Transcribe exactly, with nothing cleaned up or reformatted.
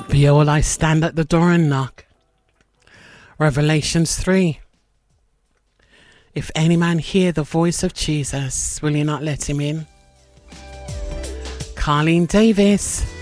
Behold, I stand at the door and knock. Revelations three. If any man hear the voice of Jesus, will you not let him in? Carleen Davis.